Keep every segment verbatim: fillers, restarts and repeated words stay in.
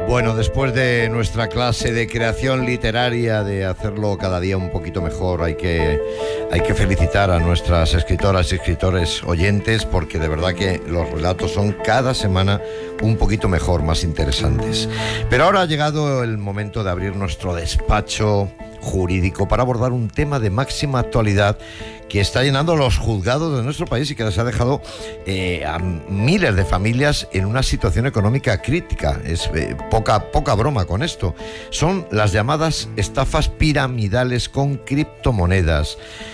Bueno, después de nuestra clase de creación literaria, de hacerlo cada día un poquito mejor, hay que, hay que felicitar a nuestras escritoras y escritores oyentes, porque de verdad que los relatos son cada semana un poquito mejor, más interesantes. Pero ahora ha llegado el momento de abrir nuestro despacho jurídico para abordar un tema de máxima actualidad que está llenando los juzgados de nuestro país y que les ha dejado eh, a miles de familias en una situación económica crítica. Es eh, poca, poca broma con esto. Son las llamadas estafas piramidales con criptomonedas.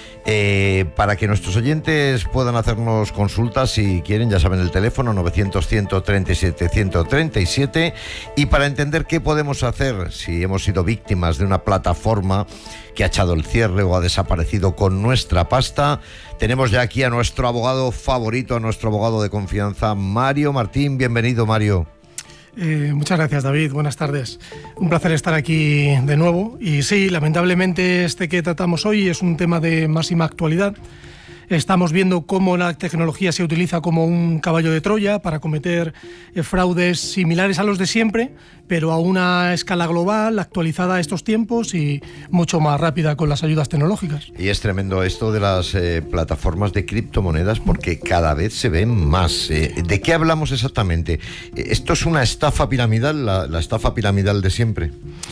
Eh, para que nuestros oyentes puedan hacernos consultas, si quieren, ya saben el teléfono novecientos, ciento treinta y siete, ciento treinta y siete, y para entender qué podemos hacer si hemos sido víctimas de una plataforma que ha echado el cierre o ha desaparecido con nuestra pasta, tenemos ya aquí a nuestro abogado favorito, a nuestro abogado de confianza, Mario Martín. Bienvenido, Mario. Eh, muchas gracias, David. Buenas tardes. Un placer estar aquí de nuevo. Y sí, lamentablemente este que tratamos hoy es un tema de máxima actualidad. Estamos viendo cómo la tecnología se utiliza como un caballo de Troya para cometer eh, fraudes similares a los de siempre, pero a una escala global, actualizada a estos tiempos y mucho más rápida con las ayudas tecnológicas. Y es tremendo esto de las eh, plataformas de criptomonedas, porque cada vez se ven más. Eh, ¿De qué hablamos exactamente? ¿Esto es una estafa piramidal, la, la estafa piramidal de siempre?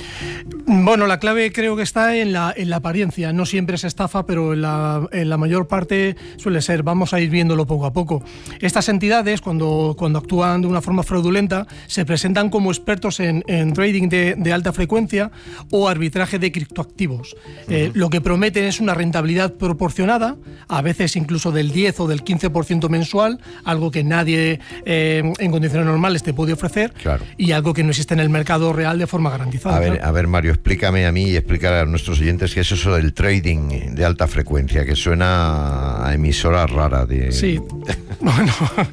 Bueno, la clave creo que está en la, en la apariencia. No siempre es estafa, pero en la, en la mayor parte suele ser. Vamos a ir viéndolo poco a poco. Estas entidades, cuando, cuando actúan de una forma fraudulenta, se presentan como expertos en, en trading de, de alta frecuencia o arbitraje de criptoactivos. Uh-huh. Eh, lo que prometen es una rentabilidad proporcionada, a veces incluso del diez o del quince por ciento mensual, algo que nadie eh, en condiciones normales te puede ofrecer, claro, y algo que no existe en el mercado real de forma garantizada. A ver, claro. a ver, Mario, explícame a mí y explícale a nuestros oyentes qué es eso del trading de alta frecuencia, que suena a emisora rara. De... Sí, bueno,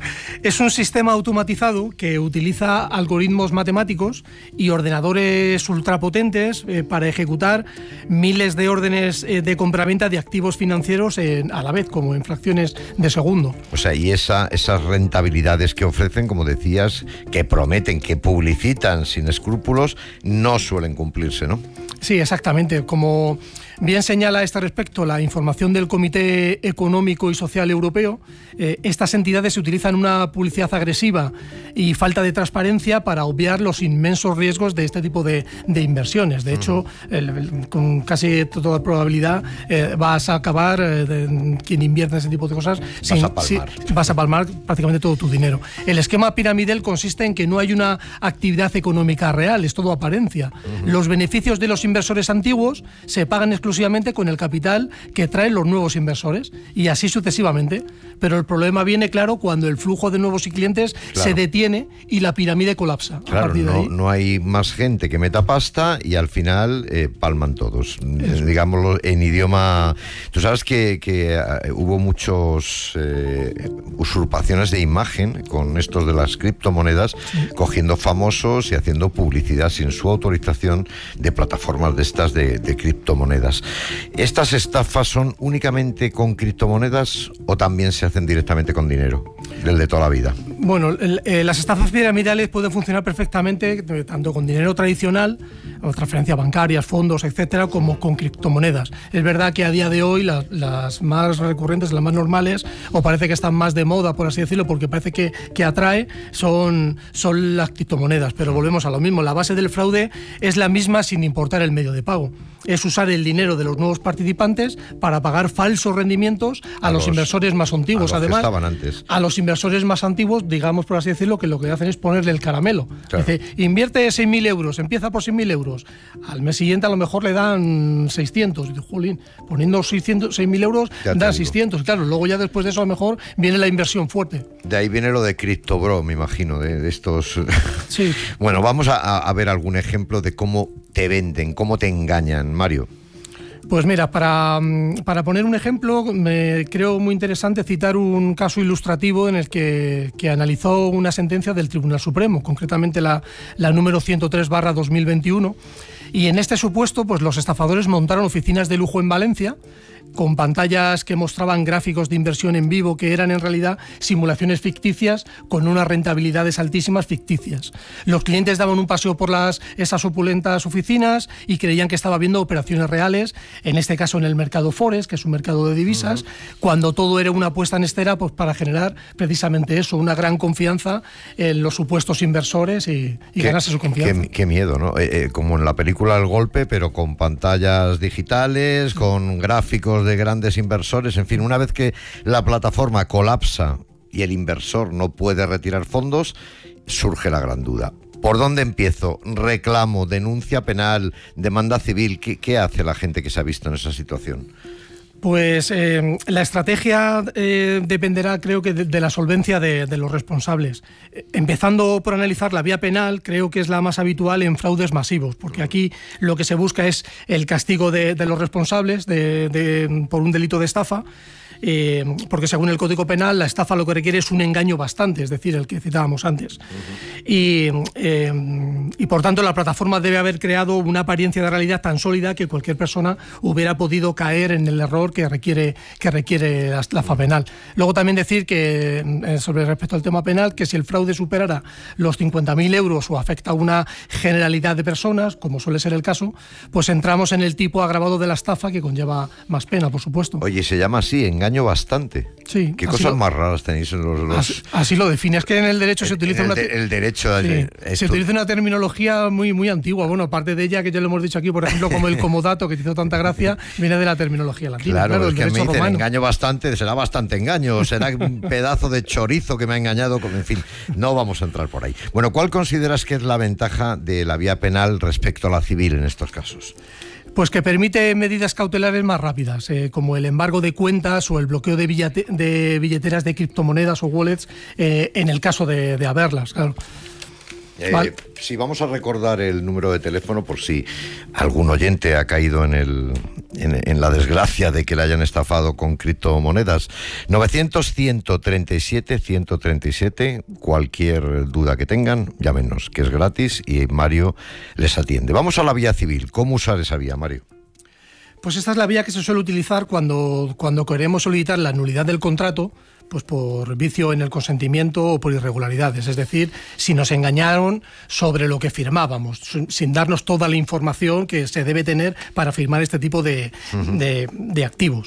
es un sistema automatizado que utiliza algoritmos matemáticos y ordenadores ultrapotentes eh, para ejecutar miles de órdenes eh, de compraventa de activos financieros en, a la vez, como en fracciones de segundo. O sea, y esa, esas rentabilidades que ofrecen, como decías, que prometen, que publicitan sin escrúpulos, no suelen cumplirse, ¿no? Sí, exactamente. Como bien señala a este respecto la información del Comité Económico y Social Europeo, eh, estas entidades utilizan una publicidad agresiva y falta de transparencia para obviar los inmensos riesgos de este tipo de, de inversiones. De hecho, el, el, con casi toda probabilidad eh, vas a acabar, eh, de, quien invierte en ese tipo de cosas, vas, sin, a palmar. Si, vas a palmar prácticamente todo tu dinero. El esquema piramidal consiste en que no hay una actividad económica real, es todo apariencia. Uh-huh. Los beneficios de los inversores antiguos se pagan exclusivamente con el capital que traen los nuevos inversores y así sucesivamente. Pero el problema viene, claro, cuando el flujo de nuevos clientes claro. se detiene y la pirámide colapsa. Claro, a partir de no, ahí. no hay más gente que meta pasta y al final eh, palman todos. Eso. Digámoslo en idioma... Tú sabes que, que uh, hubo muchos eh, usurpaciones de imagen con estos de las criptomonedas, sí. cogiendo famosos y haciendo publicidad sin su autorización de plataformas de estas de, de criptomonedas. ¿Estas estafas son únicamente con criptomonedas o también se hacen directamente con dinero, del de toda la vida? Bueno, el, eh, las estafas piramidales pueden funcionar perfectamente eh, tanto con dinero tradicional, o transferencias bancarias, fondos, etcétera, como con criptomonedas. Es verdad que a día de hoy las, las más recurrentes, las más normales, o parece que están más de moda, por así decirlo, porque parece que, que atrae, son, son las criptomonedas. Pero volvemos a lo mismo, la base del fraude es la misma sin importar el medio de pago. Es usar el dinero de los nuevos participantes para pagar falsos rendimientos a, a los, los inversores más antiguos. A los Además, que estaban antes. A los inversores más antiguos, digamos por así decirlo, que lo que hacen es ponerle el caramelo. Claro. Dice, invierte seis mil euros, empieza por seis mil euros. Al mes siguiente a lo mejor le dan seiscientos. Y dice, jolín, poniendo seiscientos, seis mil euros, dan seiscientos. Claro, luego ya después de eso a lo mejor viene la inversión fuerte. De ahí viene lo de CryptoBro, me imagino, de, de estos... Sí. Bueno, vamos a, a ver algún ejemplo de cómo te venden, cómo te engañan, Mario. Pues mira, para, para poner un ejemplo, me creo muy interesante citar un caso ilustrativo en el que, que analizó una sentencia del Tribunal Supremo, concretamente la, la número ciento tres barra dos mil veintiuno, y en este supuesto pues los estafadores montaron oficinas de lujo en Valencia con pantallas que mostraban gráficos de inversión en vivo que eran en realidad simulaciones ficticias con unas rentabilidades altísimas ficticias. Los clientes daban un paseo por las, esas opulentas oficinas y creían que estaba viendo operaciones reales, en este caso en el mercado Forex, que es un mercado de divisas, uh-huh. cuando todo era una puesta en escena pues, para generar precisamente eso, una gran confianza en los supuestos inversores y, y ganarse su confianza. Qué, qué miedo, ¿no? Eh, eh, como en la película El Golpe, pero con pantallas digitales, con gráficos de grandes inversores, en fin, una vez que la plataforma colapsa y el inversor no puede retirar fondos, surge la gran duda. ¿Por dónde empiezo? ¿Reclamo, denuncia penal, demanda civil? ¿Qué, qué hace la gente que se ha visto en esa situación? Pues eh, la estrategia eh, dependerá, creo que, de, de la solvencia de, de los responsables. Eh, empezando por analizar la vía penal, creo que es la más habitual en fraudes masivos, porque aquí lo que se busca es el castigo de, de los responsables de, de, por un delito de estafa. Eh, porque según el Código Penal la estafa lo que requiere es un engaño bastante, es decir, el que citábamos antes. Uh-huh. y, eh, y por tanto la plataforma debe haber creado una apariencia de realidad tan sólida que cualquier persona hubiera podido caer en el error que requiere, que requiere la estafa penal. Luego también decir que, eh, sobre respecto al tema penal, que si el fraude superara los cincuenta mil euros o afecta a una generalidad de personas, como suele ser el caso, pues entramos en el tipo agravado de la estafa, que conlleva más pena, por supuesto. Oye, se llama así, engaño bastante. Sí, ¿Qué cosas lo, más raras tenéis en los...? los... Así, así lo define. Es que en el derecho el, se utiliza el, una... De, el derecho... Sí, esto... se utiliza una terminología muy, muy antigua. Bueno, aparte de ella, que ya lo hemos dicho aquí, por ejemplo, como el comodato, que te hizo tanta gracia, viene de la terminología latina. Claro, claro es que me dicen romano. Engaño bastante, será bastante engaño, será un pedazo de chorizo que me ha engañado, en fin, no vamos a entrar por ahí. Bueno, ¿cuál consideras que es la ventaja de la vía penal respecto a la civil en estos casos? Pues que permite medidas cautelares más rápidas, eh, como el embargo de cuentas o el bloqueo de, billete, de billeteras de criptomonedas o wallets, eh, en el caso de, de haberlas, claro. Eh, vale. Sí, vamos a recordar el número de teléfono por si algún oyente ha caído en, el, en, en la desgracia de que le hayan estafado con criptomonedas. novecientos, ciento treinta y siete, ciento treinta y siete, cualquier duda que tengan, llámenos, que es gratis y Mario les atiende. Vamos a la vía civil. ¿Cómo usar esa vía, Mario? Pues esta es la vía que se suele utilizar cuando, cuando queremos solicitar la nulidad del contrato, pues por vicio en el consentimiento o por irregularidades, es decir, si nos engañaron sobre lo que firmábamos, sin darnos toda la información que se debe tener para firmar este tipo de, uh-huh. de, de activos.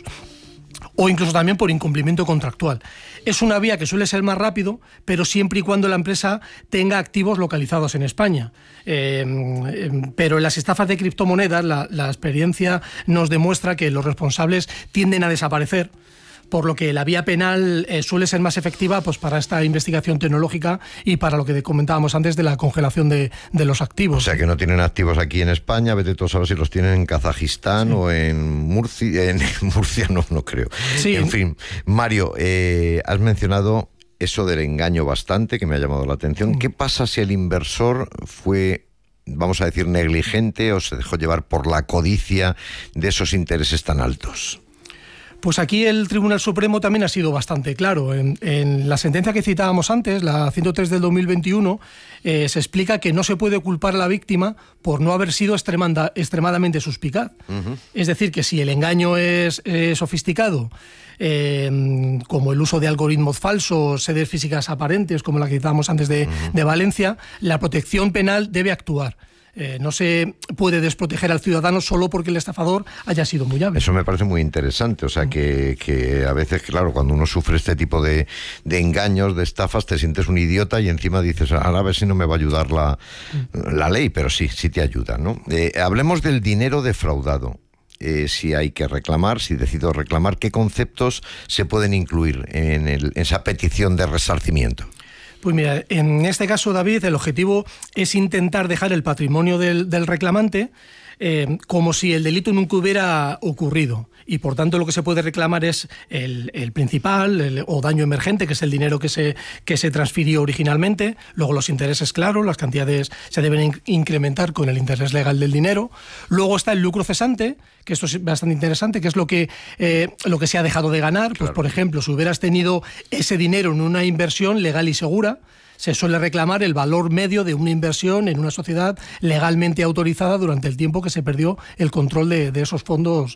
O incluso también por incumplimiento contractual. Es una vía que suele ser más rápido, pero siempre y cuando la empresa tenga activos localizados en España. Eh, eh, pero en las estafas de criptomonedas la, la experiencia nos demuestra que los responsables tienden a desaparecer, por lo que la vía penal eh, suele ser más efectiva pues, para esta investigación tecnológica y para lo que comentábamos antes de la congelación de, de los activos. O sea, que no tienen activos aquí en España, vete tú a saber si los tienen en Kazajistán sí. o en Murcia, en Murcia no, no creo. Sí. En fin, Mario, eh, has mencionado eso del engaño bastante, que me ha llamado la atención. ¿Qué pasa si el inversor fue, vamos a decir, negligente o se dejó llevar por la codicia de esos intereses tan altos? Pues aquí el Tribunal Supremo también ha sido bastante claro. En, en la sentencia que citábamos antes, la ciento tres del dos mil veintiuno, eh, se explica que no se puede culpar a la víctima por no haber sido extremanda, extremadamente suspicaz. Uh-huh. Es decir, que si el engaño es eh, sofisticado, eh, como el uso de algoritmos falsos, sedes físicas aparentes, como la que citábamos antes de, uh-huh. de Valencia, la protección penal debe actuar. Eh, no se puede desproteger al ciudadano solo porque el estafador haya sido muy hábil. Eso me parece muy interesante, o sea que, que a veces, claro, cuando uno sufre este tipo de, de engaños, de estafas, te sientes un idiota y encima dices, ahora a ver si no me va a ayudar la, la ley, pero sí, sí te ayuda, ¿no? Eh, hablemos del dinero defraudado. Eh, si hay que reclamar, si decido reclamar, ¿qué conceptos se pueden incluir en, el, en esa petición de resarcimiento? Pues mira, en este caso, David, el objetivo es intentar dejar el patrimonio del, del reclamante eh, como si el delito nunca hubiera ocurrido. Y por tanto lo que se puede reclamar es el, el principal el, o daño emergente, que es el dinero que se, que se transfirió originalmente. Luego los intereses, claro, las cantidades se deben in- incrementar con el interés legal del dinero. Luego está el lucro cesante, que esto es bastante interesante, que es lo que, eh, lo que se ha dejado de ganar. Pues, claro. Por ejemplo, si hubieras tenido ese dinero en una inversión legal y segura, se suele reclamar el valor medio de una inversión en una sociedad legalmente autorizada durante el tiempo que se perdió el control de, de esos fondos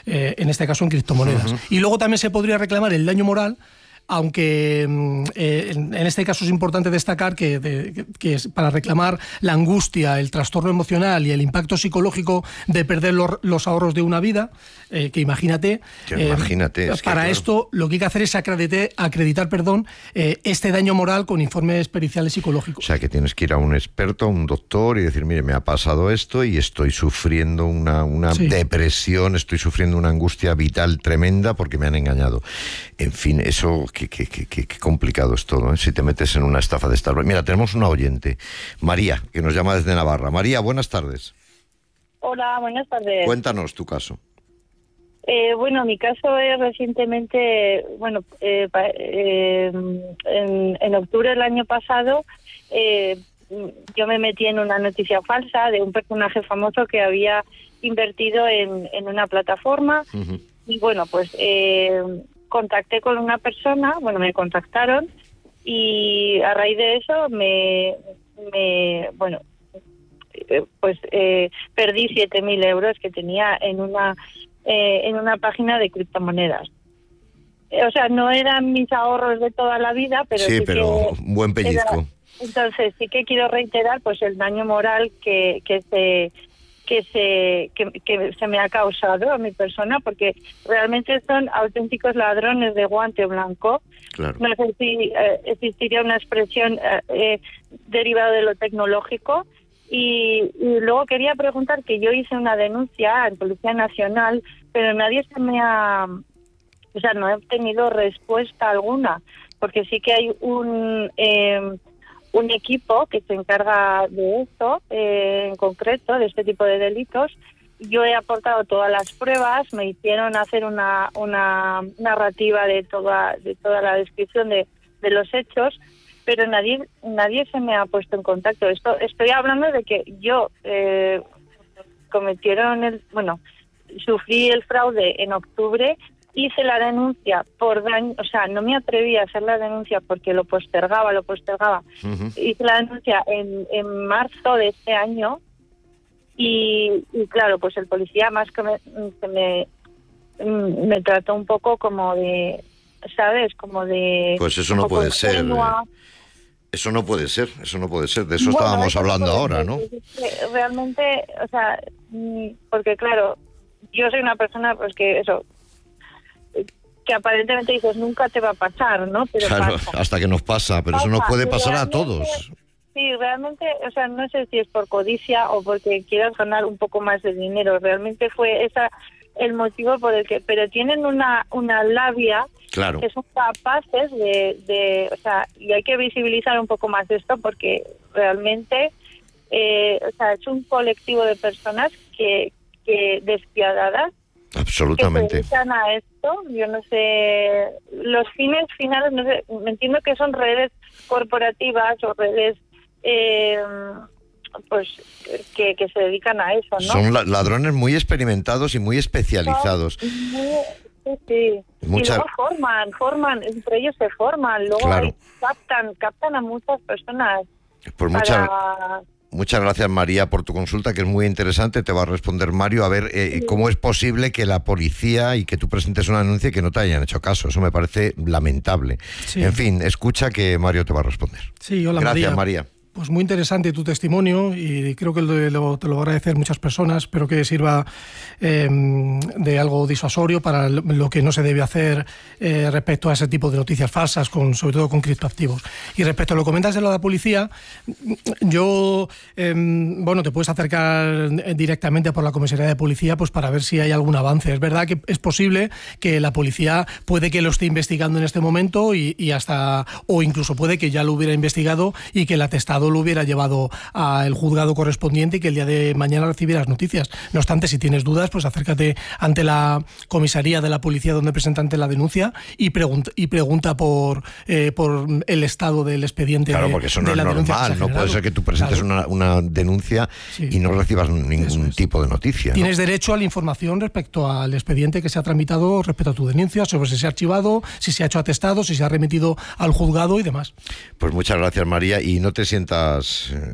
eh, en este caso en criptomonedas. Uh-huh. Y luego también se podría reclamar el daño moral, aunque eh, en, en este caso es importante destacar que, de, que, que es para reclamar la angustia, el trastorno emocional y el impacto psicológico de perder los, los ahorros de una vida, eh, que imagínate, que eh, imagínate es para que, claro, esto lo que hay que hacer es acreditar, acreditar perdón, eh, este daño moral con informes periciales psicológicos. O sea, que tienes que ir a un experto, a un doctor y decir, mire, me ha pasado esto y estoy sufriendo una, una sí. depresión, estoy sufriendo una angustia vital tremenda porque me han engañado. En fin, eso... Qué, qué, qué, qué, qué complicado es todo, ¿eh? Si te metes en una estafa de esta. Mira, tenemos una oyente, María, que nos llama desde Navarra. María, buenas tardes. Hola, buenas tardes. Cuéntanos tu caso. Eh, bueno, mi caso es recientemente, bueno, eh, eh, en, en octubre del año pasado, eh, yo me metí en una noticia falsa de un personaje famoso que había invertido en, en una plataforma. Uh-huh. Y bueno, pues... Eh, contacté con una persona, bueno, me contactaron y a raíz de eso me, me bueno, pues eh, perdí siete mil euros que tenía en una eh, en una página de criptomonedas. O sea, no eran mis ahorros de toda la vida, pero sí, sí pero un buen pellizco. Era, entonces sí que quiero reiterar pues el daño moral que, que se que se que, que se me ha causado a mi persona, porque realmente son auténticos ladrones de guante blanco. Claro. No sé si eh, existiría una expresión eh, eh, derivada de lo tecnológico. Y, y luego quería preguntar que yo hice una denuncia en Policía Nacional, pero nadie se me ha... O sea, no he obtenido respuesta alguna, porque sí que hay un... Eh, un equipo que se encarga de esto, eh, en concreto, de este tipo de delitos. Yo he aportado todas las pruebas, me hicieron hacer una, una narrativa de toda, de toda la descripción de, de los hechos, pero nadie, nadie se me ha puesto en contacto. Esto, estoy hablando de que yo eh, cometieron el, bueno, sufrí el fraude en octubre. Hice la denuncia por daño, o sea, no me atreví a hacer la denuncia porque lo postergaba, lo postergaba. Uh-huh. Hice la denuncia en, en marzo de este año y, y claro, pues el policía más que me, que me, me trató un poco como de, ¿sabes? Como de... Pues eso no puede ser. Ingenua. Eso no puede ser, eso no puede ser. De eso bueno, estábamos eso hablando no ahora, ¿no? Realmente, o sea, porque claro, yo soy una persona pues que eso... que aparentemente dices nunca te va a pasar, ¿no? Pero claro, pasa. Hasta que nos pasa, pero pasa. Eso nos puede pasar a todos. Sí, realmente, o sea, no sé si es por codicia o porque quieras ganar un poco más de dinero, realmente fue esa el motivo por el que, pero tienen una una labia, claro, que son capaces de, de, o sea, y hay que visibilizar un poco más esto porque realmente, eh, o sea, es un colectivo de personas que, que despiadadas, absolutamente, que se dedican a esto. Yo no sé, los fines finales, no sé, me entiendo que son redes corporativas o redes eh, pues que, que se dedican a eso, ¿no? Son ladrones muy experimentados y muy especializados. Muy, sí, sí. Mucha... Y luego forman, forman, entre ellos se forman, luego claro. ahí captan, captan a muchas personas. Pues muchas... Para... Muchas gracias, María, por tu consulta, que es muy interesante. Te va a responder Mario. A ver, eh, sí. ¿cómo es posible que la policía y que tú presentes una denuncia y que no te hayan hecho caso? Eso me parece lamentable. Sí. En fin, escucha que Mario te va a responder. Sí, hola, gracias, María. María. Pues muy interesante tu testimonio y creo que lo, lo, te lo van a agradecer muchas personas. Espero que sirva eh, de algo disuasorio para lo que no se debe hacer eh, respecto a ese tipo de noticias falsas, con, sobre todo con criptoactivos. Y respecto a lo que comentas de lo de la policía, yo, eh, bueno, te puedes acercar directamente por la comisaría de policía pues para ver si hay algún avance. Es verdad que es posible que la policía puede que lo esté investigando en este momento y, y hasta, o incluso puede que ya lo hubiera investigado y que el atestado lo hubiera llevado al juzgado correspondiente y que el día de mañana recibieras noticias. No obstante, si tienes dudas, pues acércate ante la comisaría de la policía donde presentaste la denuncia y pregunta, y pregunta por, eh, por el estado del expediente. Claro, porque eso no de es la normal. No puede ser que tú presentes claro. una, una denuncia sí. y no recibas ningún es. tipo de noticia. Tienes ¿no? derecho a la información respecto al expediente que se ha tramitado respecto a tu denuncia, sobre si se ha archivado, si se ha hecho atestado, si se ha remitido al juzgado y demás. Pues muchas gracias, María, y no te sientas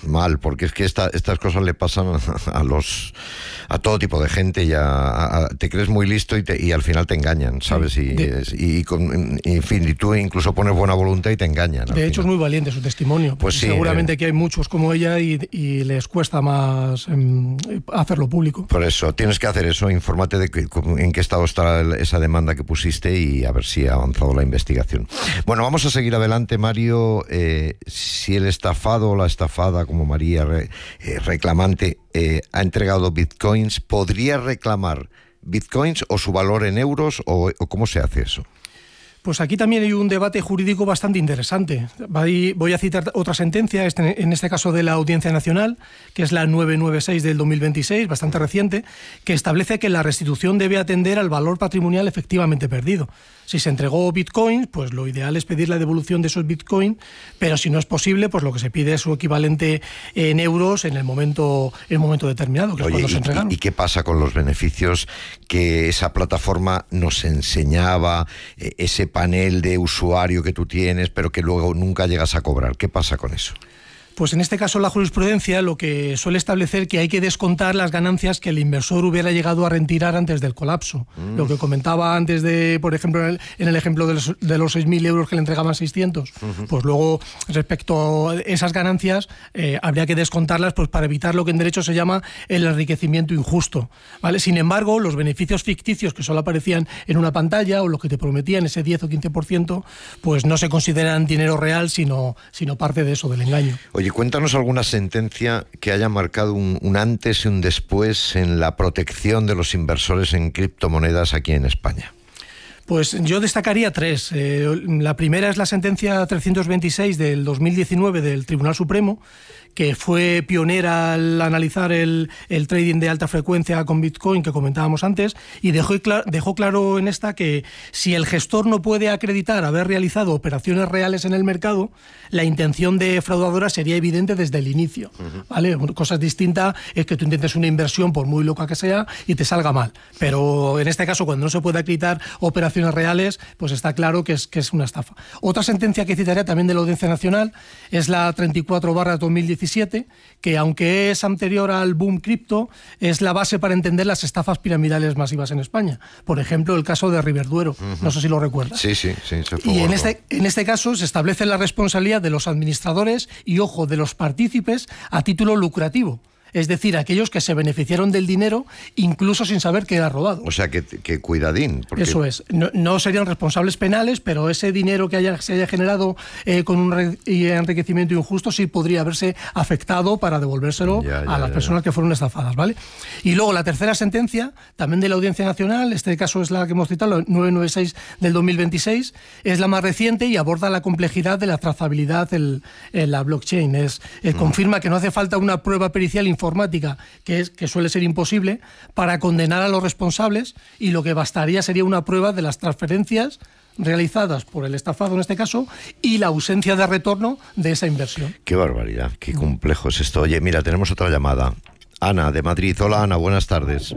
mal, porque es que esta, estas cosas le pasan a, a los a todo tipo de gente y a, a, te crees muy listo y, te, y al final te engañan, ¿sabes? Y, de, y, y con, y, en fin, y tú incluso pones buena voluntad y te engañan. De hecho, final. Es muy valiente su testimonio. Pues sí, seguramente eh, que hay muchos como ella y, y les cuesta más eh, hacerlo público. Por eso, tienes que hacer eso, infórmate de que, en qué estado está esa demanda que pusiste y a ver si ha avanzado la investigación. Bueno, vamos a seguir adelante, Mario. Eh, si el estafado o la estafada, como María, re, eh, reclamante, eh, ha entregado bitcoins, ¿podría reclamar bitcoins o su valor en euros o, o cómo se hace eso? Pues aquí también hay un debate jurídico bastante interesante. Voy a citar otra sentencia, en este caso de la Audiencia Nacional, que es la nueve noventa y seis del dos mil veintiséis, bastante reciente, que establece que la restitución debe atender al valor patrimonial efectivamente perdido. Si se entregó bitcoin, pues lo ideal es pedir la devolución de esos bitcoin, pero si no es posible, pues lo que se pide es su equivalente en euros en el momento, en el momento determinado, que Oye, es cuando y, se entregaron. ¿Y qué pasa con los beneficios que esa plataforma nos enseñaba, eh, ese panel de usuario que tú tienes, pero que luego nunca llegas a cobrar? ¿Qué pasa con eso? Pues en este caso la jurisprudencia lo que suele establecer que hay que descontar las ganancias que el inversor hubiera llegado a retirar antes del colapso. Mm. Lo que comentaba antes de, por ejemplo, en el, en el ejemplo de los, de los seis mil euros que le entregaban seiscientos, uh-huh. Pues luego respecto a esas ganancias eh, habría que descontarlas pues para evitar lo que en derecho se llama el enriquecimiento injusto, ¿vale? Sin embargo, los beneficios ficticios que solo aparecían en una pantalla o lo que te prometían, ese diez o quince por ciento, pues no se consideran dinero real, sino, sino parte de eso, del engaño. Oye, cuéntanos alguna sentencia que haya marcado un, un antes y un después en la protección de los inversores en criptomonedas aquí en España. Pues yo destacaría tres. Eh, la primera es la sentencia trescientos veintiséis del dos mil diecinueve del Tribunal Supremo, que fue pionera al analizar el, el trading de alta frecuencia con Bitcoin que comentábamos antes, y dejó, dejó claro en esta que si el gestor no puede acreditar haber realizado operaciones reales en el mercado, la intención defraudadora sería evidente desde el inicio. Uh-huh. ¿Vale? Cosa distinta es que tú intentes una inversión, por muy loca que sea, y te salga mal. Pero en este caso, cuando no se puede acreditar operaciones reales, pues está claro que es, que es una estafa. Otra sentencia que citaré también de la Audiencia Nacional es la treinta y cuatro barra dos mil diecisiete, que aunque es anterior al boom cripto, es la base para entender las estafas piramidales masivas en España. Por ejemplo, el caso de Riverduero. Uh-huh. No sé si lo recuerdas. Sí, sí, sí. Y en este, en este caso se establece la responsabilidad de los administradores y, ojo, de los partícipes a título lucrativo. Es decir, aquellos que se beneficiaron del dinero incluso sin saber que era robado. O sea, que, que cuidadín. Porque... Eso es. No, no serían responsables penales, pero ese dinero que haya, se haya generado eh, con un re- enriquecimiento injusto sí podría haberse afectado para devolvérselo ya, ya, a las ya, personas ya. que fueron estafadas, ¿vale? Y luego la tercera sentencia, también de la Audiencia Nacional, este caso es la que hemos citado, la nueve noventa y seis del dos mil veintiséis, es la más reciente y aborda la complejidad de la trazabilidad en, en la blockchain. Es, eh, mm. Confirma que no hace falta una prueba pericial informática informática, que, es, que suele ser imposible, para condenar a los responsables, y lo que bastaría sería una prueba de las transferencias realizadas por el estafado en este caso y la ausencia de retorno de esa inversión. Qué barbaridad, qué complejo es esto. Oye, mira, tenemos otra llamada. Ana, de Madrid. Hola, Ana, buenas tardes.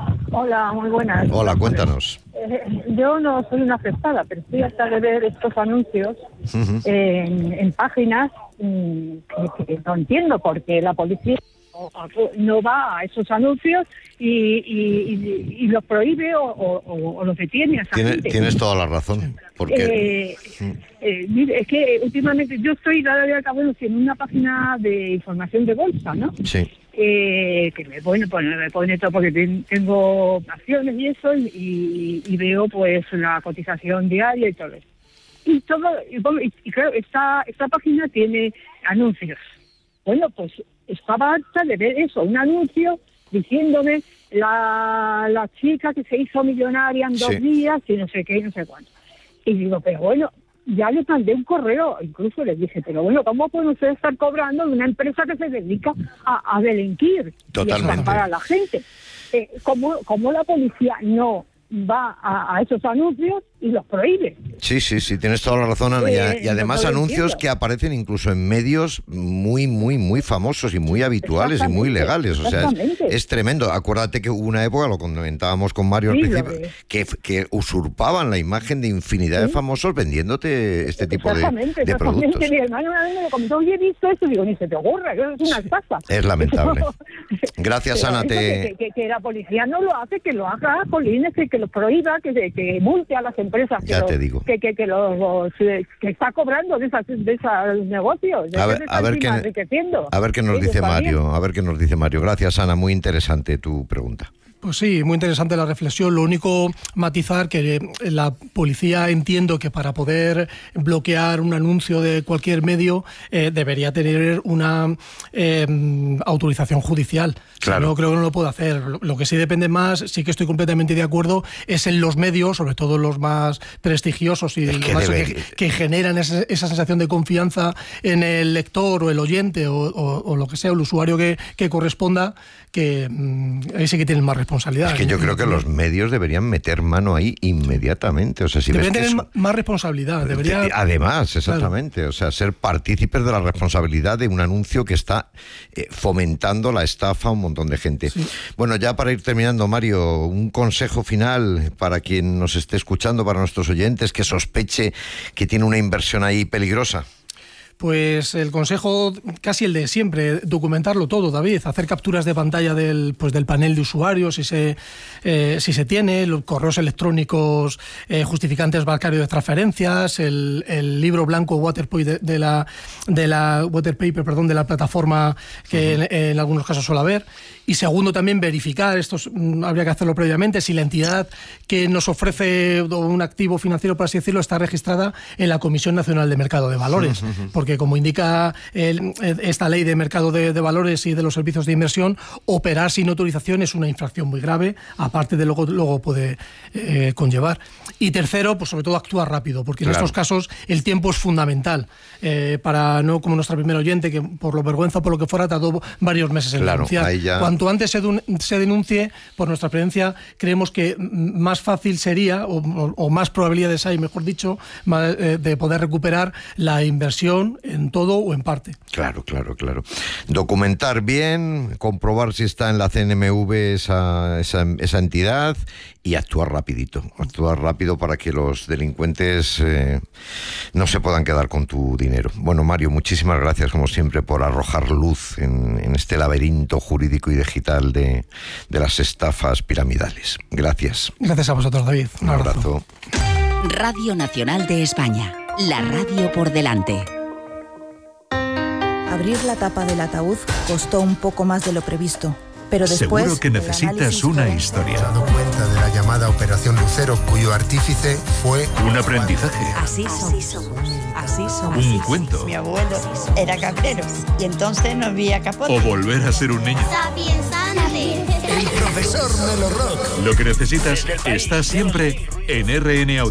Hola, muy buenas. Hola, cuéntanos. Eh, yo no soy una afectada, pero estoy hasta de ver estos anuncios uh-huh. en, en páginas mm, que, que no entiendo, porque la policía no va a esos anuncios y, y, y, y los prohíbe o, o, o los detiene a esa Tiene, gente. Tienes toda la razón. Porque... Eh, eh, mire, es que últimamente yo estoy cada día acabo en una página de información de bolsa, ¿no? Sí. Eh, que me pone, pues, me pone todo porque tengo acciones y eso y, y, y veo pues la cotización diaria y todo eso. Y todo, y, y claro, esta, esta página tiene anuncios. Bueno, pues estaba harta de ver eso, un anuncio diciéndome la, la chica que se hizo millonaria en dos sí. días y no sé qué, no sé cuánto. Y digo, pero bueno, ya les mandé un correo, incluso les dije, pero bueno, ¿cómo pueden ustedes estar cobrando de una empresa que se dedica a, a delinquir Totalmente. y a estafar a la gente? Eh, ¿cómo, ¿Cómo la policía no va a, a esos anuncios y los prohíbe. Sí, sí, sí, tienes toda la razón, Ana. Eh, y, y además no anuncios entiendo. que aparecen incluso en medios muy, muy, muy famosos y muy habituales y muy legales. O sea, es, es tremendo. Acuérdate que hubo una época, lo comentábamos con Mario al Sí, principio, lo que, que usurpaban la imagen de infinidad Sí. de famosos vendiéndote este tipo de, Exactamente, de exactamente. productos. Mi hermano una vez me lo comentó, oye, he visto eso, digo, ni se te ocurra, que eso es una estafa. Es lamentable. Gracias, Pero Ana. eso, Te... que, que, que la policía no lo hace, que lo haga, Polines, que, que lo prohíba, que, que multe a las empresas. Que Ya lo, te digo. Que, que, que, los, los, que está cobrando de esas, de esos negocios. De A ver, que se a ver están qué, enriqueciendo. a ver qué nos Ellos dice también. Mario. A ver qué nos dice Mario. Gracias, Ana. Muy interesante tu pregunta. Pues sí, muy interesante la reflexión. Lo único, matizar que la policía, entiendo que para poder bloquear un anuncio de cualquier medio eh, debería tener una eh, autorización judicial. Claro. Si no, creo que no lo puede hacer. Lo, lo que sí depende más, sí que estoy completamente de acuerdo, es en los medios, sobre todo los más prestigiosos y Es que más debe- que, que generan esa, esa sensación de confianza en el lector o el oyente o, o, o lo que sea, el usuario que, que corresponda, que mmm, ahí sí que tienen más responsabilidad. Es que yo creo que los medios deberían meter mano ahí inmediatamente. O sea, si ves Deberían que tener es- más responsabilidad. Debería... Además, exactamente. O sea, ser partícipes de la responsabilidad de un anuncio que está eh, fomentando la estafa a un montón de gente. Sí. Bueno, ya para ir terminando, Mario, un consejo final para quien nos esté escuchando, para nuestros oyentes, que sospeche que tiene una inversión ahí peligrosa. Pues el consejo, casi el de siempre, documentarlo todo, David, hacer capturas de pantalla del, pues del panel de usuarios, si se, eh, si se tiene, los correos electrónicos, eh, justificantes bancarios de transferencias, el, el libro blanco Waterpaper de, de la de la Waterpaper, perdón, de la plataforma que uh-huh. en, en algunos casos suele haber. Y segundo, también verificar, esto es, habría que hacerlo previamente, si la entidad que nos ofrece un activo financiero, por así decirlo, está registrada en la Comisión Nacional de Mercado de Valores, uh-huh. porque como indica el, esta ley de mercado de, de valores y de los servicios de inversión, operar sin autorización es una infracción muy grave, aparte de luego, luego puede eh, conllevar. Y tercero, pues sobre todo actuar rápido, porque claro. en estos casos el tiempo es fundamental, eh, para no como nuestra primera oyente, que por lo vergüenza o por lo que fuera tardó varios meses en claro, denunciar. Ya... Cuanto antes se, se denuncie, por nuestra experiencia, creemos que más fácil sería, o, o, o más probabilidades hay, mejor dicho, más, eh, de poder recuperar la inversión en todo o en parte. Claro, claro, claro. Documentar bien, comprobar si está en la C N M V esa, esa, esa entidad y actuar rapidito. Actuar rápido para que los delincuentes eh, no se puedan quedar con tu dinero. Bueno, Mario, muchísimas gracias, como siempre, por arrojar luz en, en este laberinto jurídico y digital de, de las estafas piramidales. Gracias. Gracias a vosotros, David. Un, Un abrazo. abrazo. Radio Nacional de España. La radio por delante. Abrir la tapa del ataúd costó un poco más de lo previsto, pero después... Seguro que necesitas una fue... historia. Me he dado cuenta de la llamada Operación Lucero, cuyo artífice fue... Un aprendizaje. Así somos. Así somos. Un cuento. Mi abuelo era cabrero y entonces no había capote. O volver a ser un niño. El profesor Melo Rock. Lo que necesitas está siempre en R N Audio.